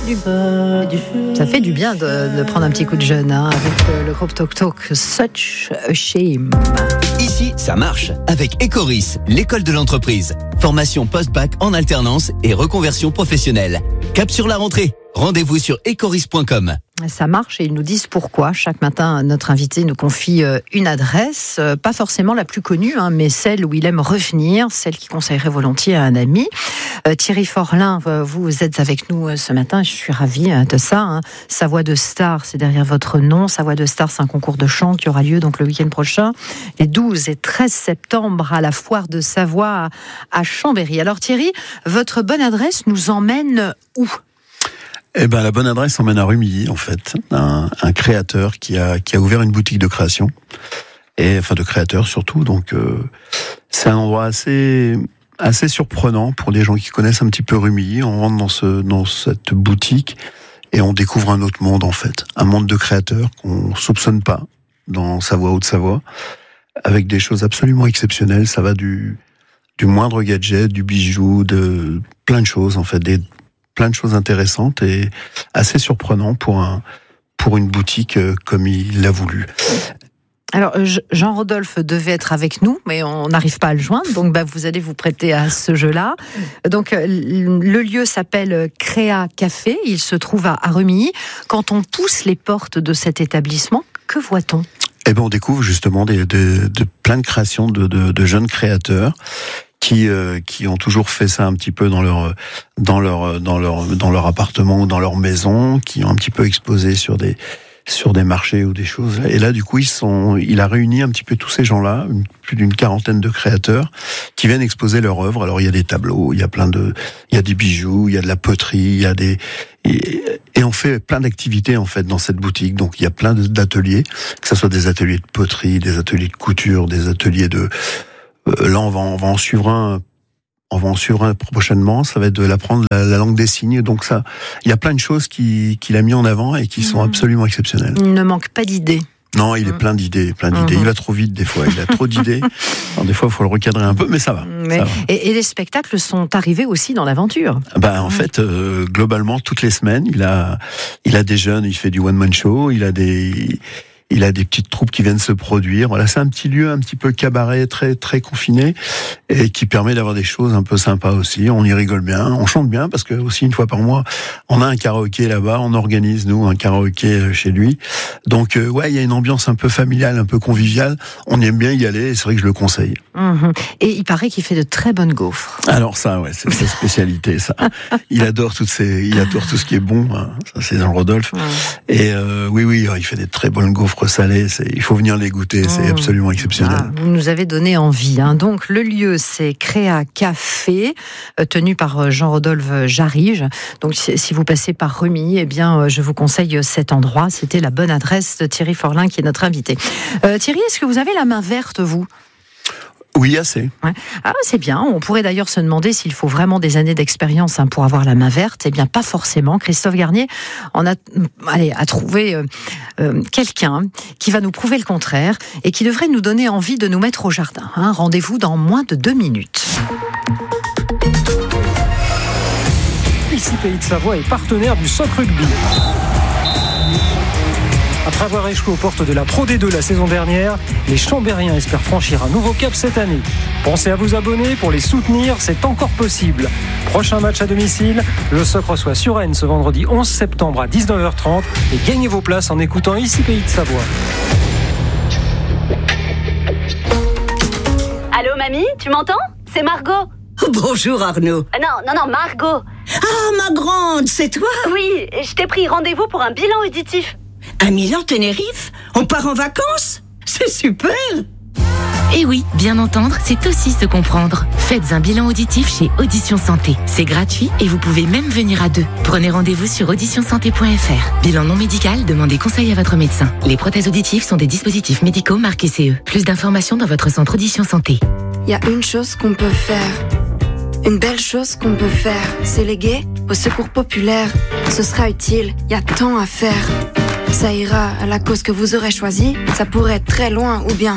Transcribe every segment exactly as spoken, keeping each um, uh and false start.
Ça fait du bien de, de prendre un petit coup de jeûne hein, avec le groupe Talk Talk, Such a Shame. Ici, ça marche avec Ecoris, l'école de l'entreprise. Formation post-bac en alternance et reconversion professionnelle. Cap sur la rentrée. Rendez-vous sur ecoris point com. Ça marche et ils nous disent pourquoi. Chaque matin, notre invité nous confie une adresse, pas forcément la plus connue, hein, mais celle où il aime revenir, celle qu'il conseillerait volontiers à un ami. Euh, Thierry Forlin, vous êtes avec nous ce matin, je suis ravie de ça. Hein. Sa voix de star, c'est derrière votre nom. Sa voix de star, c'est un concours de chant qui aura lieu donc le week-end prochain, les douze et treize septembre, à la Foire de Savoie à Chambéry. Alors Thierry, votre bonne adresse nous emmène où ? Eh ben, la bonne adresse emmène à Rumilly, en fait. Un, un créateur qui a, qui a ouvert une boutique de création. Et, enfin, de créateurs surtout. Donc, euh, c'est un endroit assez, assez surprenant pour les gens qui connaissent un petit peu Rumilly. On rentre dans ce, dans cette boutique et on découvre un autre monde, en fait. Un monde de créateurs qu'on soupçonne pas dans Savoie, Haute-Savoie. Avec des choses absolument exceptionnelles. Ça va du, du moindre gadget, du bijou, de plein de choses, en fait. Des, plein de choses intéressantes et assez surprenant pour un pour une boutique comme il l'a voulu. Alors, Jean-Rodolphe devait être avec nous, mais on n'arrive pas à le joindre, donc bah, vous allez vous prêter à ce jeu-là. Donc, le lieu s'appelle Créa Café, il se trouve à Rumilly. Quand on pousse les portes de cet établissement, que voit-on ? Eh ben, on découvre justement des, de, de plein de créations de, de, de jeunes créateurs qui euh, qui ont toujours fait ça un petit peu dans leur dans leur dans leur dans leur appartement ou dans leur maison, qui ont un petit peu exposé sur des sur des marchés ou des choses. Et là, du coup, ils sont, il a réuni un petit peu tous ces gens-là, une, plus d'une quarantaine de créateurs, qui viennent exposer leur œuvre. Alors, il y a des tableaux, il y a plein de, il y a des bijoux, il y a de la poterie, il y a des, et, et on fait plein d'activités, en fait, dans cette boutique. Donc, il y a plein d'ateliers, que ce soit des ateliers de poterie, des ateliers de couture, des ateliers de, euh, là, on va, on va en suivre un, on va en suivre un prochainement, ça va être de l'apprendre la, la langue des signes. Donc ça, il y a plein de choses qui, qu'il a mis en avant et qui sont mmh. absolument exceptionnelles. Il ne manque pas d'idées. Non, il est plein d'idées, plein d'idées. Mmh. Il va trop vite des fois, il a trop d'idées. Alors des fois, il faut le recadrer un peu, mais ça va. Mais, ça va. Et, et les spectacles sont arrivés aussi dans l'aventure. Ben en mmh. fait, euh, globalement, toutes les semaines, il a, il a des jeunes, il fait du one man show, il a des Il a des petites troupes qui viennent se produire. Voilà, c'est un petit lieu un petit peu cabaret, très très confiné, et qui permet d'avoir des choses un peu sympas aussi. On y rigole bien, on chante bien, parce que aussi une fois par mois, on a un karaoké là-bas. On organise nous un karaoké chez lui. Donc euh, ouais, il y a une ambiance un peu familiale, un peu conviviale. On aime bien y aller. Et c'est vrai que je le conseille. Mmh. Et il paraît qu'il fait de très bonnes gaufres. Alors ça, ouais, c'est sa spécialité. Ça, il adore toutes ces, il adore tout ce qui est bon. Hein. Ça, c'est Jean-Rodolphe. Mmh. Et euh, oui, oui, il fait des très bonnes gaufres salé, c'est, il faut venir les goûter, c'est mmh. absolument exceptionnel. Ah, vous nous avez donné envie. Hein. Donc le lieu, c'est Créa Café, euh, tenu par Jean-Rodolphe Jarige. Donc si, si vous passez par Rumilly, eh bien, euh, je vous conseille cet endroit. C'était la bonne adresse de Thierry Forlin, qui est notre invité. Euh, Thierry, est-ce que vous avez la main verte, vous ? Oui, assez. Ouais. Ah, c'est bien. On pourrait d'ailleurs se demander s'il faut vraiment des années d'expérience hein, pour avoir la main verte. Eh bien, pas forcément. Christophe Garnier en a, allez, a trouvé euh, euh, quelqu'un qui va nous prouver le contraire et qui devrait nous donner envie de nous mettre au jardin. Hein. Rendez-vous dans moins de deux minutes. Ici Pays de Savoie est partenaire du Soc Rugby. Après avoir échoué aux portes de la Pro D deux la saison dernière, les Chambériens espèrent franchir un nouveau cap cette année. Pensez à vous abonner pour les soutenir, c'est encore possible. Prochain match à domicile, le Soc reçoit Suresnes ce vendredi onze septembre à dix-neuf heures trente et gagnez vos places en écoutant Ici Pays de Savoie. Allô mamie, tu m'entends ? C'est Margot. Bonjour Arnaud. Euh, non, non, non, Margot. Ah, ma grande, c'est toi ? Oui, je t'ai pris rendez-vous pour un bilan auditif. À Milan-Tenerife ? On part en vacances ? C'est super ! Et oui, bien entendre, c'est aussi se comprendre. Faites un bilan auditif chez Audition Santé. C'est gratuit et vous pouvez même venir à deux. Prenez rendez-vous sur audition santé point f r. Bilan non médical, demandez conseil à votre médecin. Les prothèses auditives sont des dispositifs médicaux marqués C E. Plus d'informations dans votre centre Audition Santé. Il y a une chose qu'on peut faire. Une belle chose qu'on peut faire. C'est léguer au secours populaire. Ce sera utile, il y a tant à faire. Ça ira à la cause que vous aurez choisie. Ça pourrait être très loin ou bien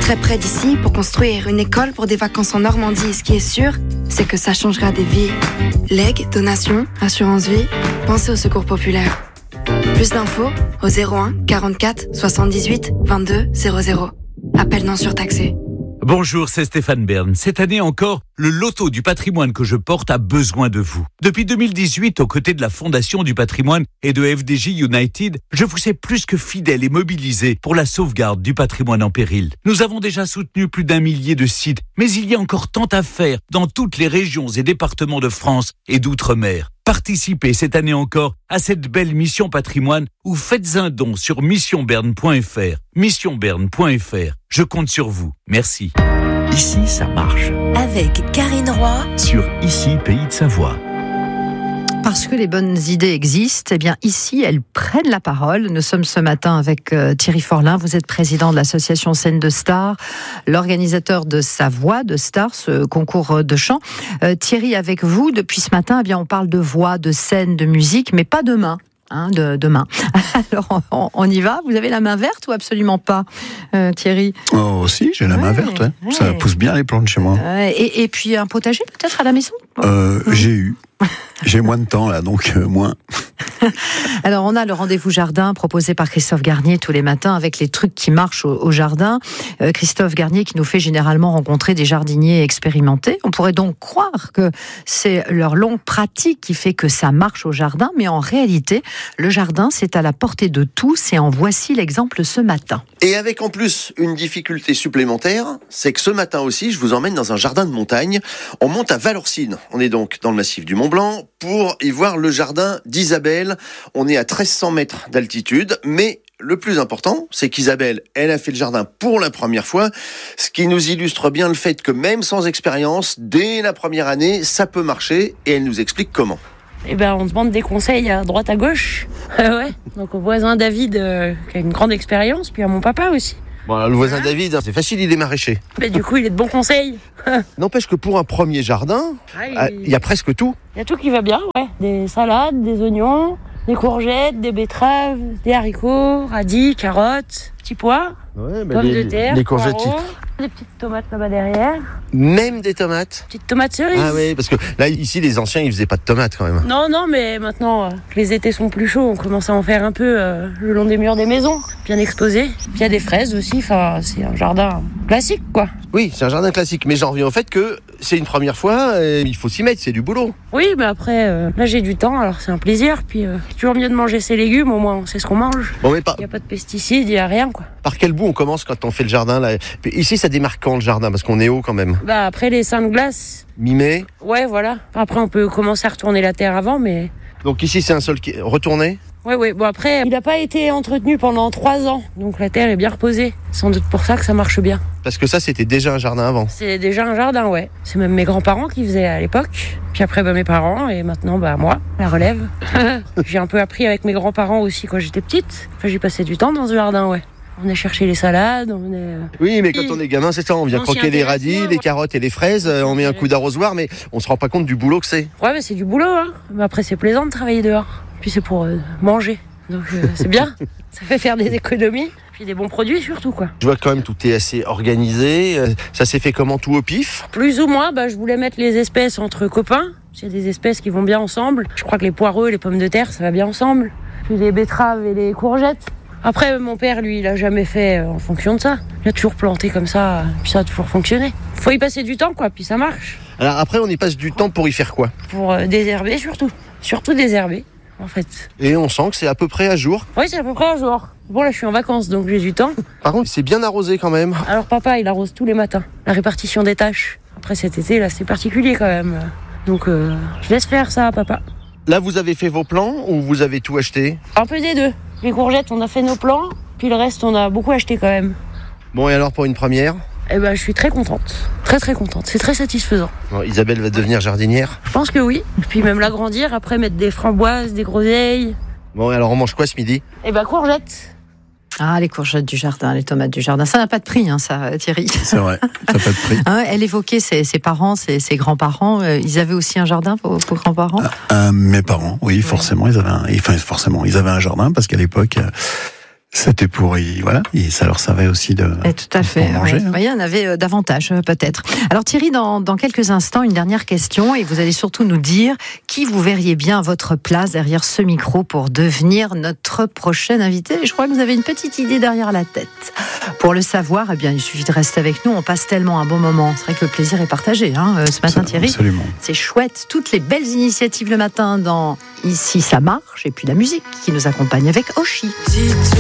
très près d'ici pour construire une école pour des vacances en Normandie. Ce qui est sûr, c'est que ça changera des vies. Legs, donations, assurance vie, pensez au secours populaire. Plus d'infos au zéro un quarante-quatre soixante-dix-huit vingt-deux zéro zéro. Appel non surtaxé. Bonjour, c'est Stéphane Bern. Cette année encore, le loto du patrimoine que je porte a besoin de vous. Depuis deux mille dix-huit, aux côtés de la Fondation du patrimoine et de F D J United, je vous ai plus que fidèle et mobilisé pour la sauvegarde du patrimoine en péril. Nous avons déjà soutenu plus d'un millier de sites, mais il y a encore tant à faire dans toutes les régions et départements de France et d'outre-mer. Participez cette année encore à cette belle mission patrimoine ou faites un don sur mission berne point f r. mission berne point f r. Je compte sur vous. Merci. Ici, ça marche. Avec Karine Roy sur Ici, Pays de Savoie. Parce que les bonnes idées existent, eh bien ici, elles prennent la parole. Nous sommes ce matin avec euh, Thierry Forlin. Vous êtes président de l'association Scène de Stars, l'organisateur de Sa Voix de Stars, ce concours de chant. Euh, Thierry, avec vous, depuis ce matin, eh bien on parle de voix, de scène, de musique, mais pas de main. Hein, de, de main. Alors on, on y va. Vous avez la main verte ou absolument pas, euh, Thierry? Oh, si, j'ai la ouais, main verte. Ouais. Ouais. Ça pousse bien les plantes chez moi. Ouais, et, et puis un potager peut-être à la maison? euh, mmh. J'ai eu. J'ai moins de temps là, donc euh, moins. Alors on a le rendez-vous jardin proposé par Christophe Garnier tous les matins avec les trucs qui marchent au, au jardin. Euh, Christophe Garnier qui nous fait généralement rencontrer des jardiniers expérimentés. On pourrait donc croire que c'est leur longue pratique qui fait que ça marche au jardin, mais en réalité, le jardin c'est à la portée de tous et en voici l'exemple ce matin. Et avec en plus une difficulté supplémentaire, c'est que ce matin aussi, je vous emmène dans un jardin de montagne. On monte à Valorcine. On est donc dans le massif du Mont-Blanc pour y voir le jardin d'Isabelle. On est à treize cents mètres d'altitude, mais le plus important, c'est qu'Isabelle, elle a fait le jardin pour la première fois, ce qui nous illustre bien le fait que même sans expérience, dès la première année, ça peut marcher, et elle nous explique comment. Eh ben, on demande des conseils à droite à gauche. Euh, ouais. Donc au voisin David, euh, qui a une grande expérience, puis à mon papa aussi. Bon, alors, le voisin David, c'est facile, il est maraîcher. Mais du coup, il est de bons conseils. N'empêche que pour un premier jardin, ah, il... il y a presque tout. Il y a tout qui va bien, ouais. Des salades, des oignons, des courgettes, des betteraves, des haricots, radis, carottes, petits pois, ouais, pommes les, de terre, les courgettes, poireaux, des petites tomates là-bas derrière. Même des tomates. Petites tomates cerises. Ah oui, parce que là, ici, les anciens, ils faisaient pas de tomates quand même. Non, non, mais maintenant, euh, les étés sont plus chauds, on commence à en faire un peu euh, le long des murs des maisons, bien exposés. Puis il y a des fraises aussi, enfin, c'est un jardin classique, quoi. Oui, c'est un jardin classique, mais j'en reviens au fait que c'est une première fois, et il faut s'y mettre, c'est du boulot. Oui, mais après, euh, là j'ai du temps, alors c'est un plaisir. Puis euh, c'est toujours mieux de manger ses légumes, au moins on sait ce qu'on mange. Bon, mais pas... Il n'y a pas de pesticides, il n'y a rien, quoi. Par quel bout on commence quand on fait le jardin là? Ici, ça démarque quand le jardin? Parce qu'on est haut quand même. Bah après les seins de glace. Mi-mai? Ouais, voilà. Après on peut commencer à retourner la terre avant, mais... Donc ici c'est un sol qui est retourné? Ouais, ouais. Bon après, il n'a pas été entretenu pendant trois ans, donc la terre est bien reposée. Sans doute pour ça que ça marche bien. Parce que ça, c'était déjà un jardin avant? C'est déjà un jardin, ouais. C'est même mes grands-parents qui faisaient à l'époque. Puis après, bah, mes parents, et maintenant, bah, moi, la relève. J'ai un peu appris avec mes grands-parents aussi quand j'étais petite. Enfin, j'ai passé du temps dans ce jardin, ouais. On est chercher les salades, on est... Oui, mais quand on est gamin, c'est ça, on vient on croquer les radis, les carottes et les fraises, on met un coup d'arrosoir, mais on se rend pas compte du boulot que c'est. Ouais, mais c'est du boulot, hein. Mais après, c'est plaisant de travailler dehors. Puis c'est pour euh, manger. Donc euh, c'est bien, ça fait faire des économies, puis des bons produits surtout, quoi. Je vois quand même tout est assez organisé, ça s'est fait comment, tout au pif? Plus ou moins, bah, je voulais mettre les espèces entre copains, il y a des espèces qui vont bien ensemble. Je crois que les poireaux et les pommes de terre, ça va bien ensemble. Puis les betteraves et les courgettes. Après, mon père, lui, il a jamais fait en fonction de ça. Il a toujours planté comme ça, puis ça a toujours fonctionné. Faut y passer du temps, quoi, puis ça marche. Alors après, on y passe du temps pour y faire quoi? Pour euh, désherber surtout, surtout désherber. En fait. Et on sent que c'est à peu près à jour? Oui, c'est à peu près à jour. Bon, là, je suis en vacances, donc j'ai du temps. Par contre, c'est bien arrosé quand même. Alors, papa, il arrose tous les matins. La répartition des tâches. Après cet été, là, c'est particulier quand même. Donc, euh, je laisse faire ça à papa. Là, vous avez fait vos plans ou vous avez tout acheté? Un peu des deux. Les courgettes, on a fait nos plans. Puis le reste, on a beaucoup acheté quand même. Bon, et alors pour une première? Eh ben, je suis très contente. Très, très contente. C'est très satisfaisant. Bon, Isabelle va devenir jardinière? Je pense que oui. Puis même l'agrandir, après mettre des framboises, des groseilles. Bon, et alors on mange quoi ce midi? Eh ben, courgettes. Ah, les courgettes du jardin, les tomates du jardin. Ça n'a pas de prix, hein, ça, Thierry. C'est vrai, ça n'a pas de prix. Hein, elle évoquait ses, ses parents, ses, ses grands-parents. Euh, ils avaient aussi un jardin, vos, vos grands-parents? euh, euh, Mes parents, oui, forcément, ils avaient un, enfin, forcément, ils avaient un jardin parce qu'à l'époque... Euh, C'était pour y, voilà, et ça leur servait aussi de. Et tout à fait. Manger, ouais. hein. Il y en avait euh, davantage, euh, peut-être. Alors Thierry, dans, dans quelques instants, une dernière question, et vous allez surtout nous dire qui vous verriez bien à votre place derrière ce micro pour devenir notre prochain invité. Et je crois que vous avez une petite idée derrière la tête. Pour le savoir, eh bien, il suffit de rester avec nous. On passe tellement un bon moment. C'est vrai que le plaisir est partagé, hein, euh, ce matin, Thierry. Absolument. C'est chouette. Toutes les belles initiatives le matin dans Ici, ça marche. Et puis la musique qui nous accompagne avec Oshi.